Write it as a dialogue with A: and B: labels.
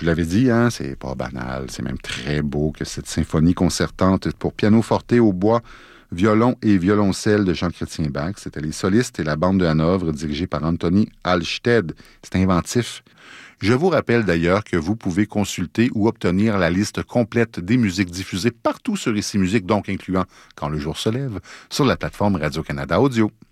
A: Je l'avais dit, hein, c'est pas banal, c'est même très beau que cette symphonie concertante pour piano forte au bois, violon et violoncelle de Jean-Chrétien Bach. C'était les solistes et la bande de Hanovre dirigée par Anthony Halsted. C'est inventif. Je vous rappelle d'ailleurs que vous pouvez consulter ou obtenir la liste complète des musiques diffusées partout sur Ici Musique, donc incluant Quand le jour se lève, sur la plateforme Radio-Canada Audio.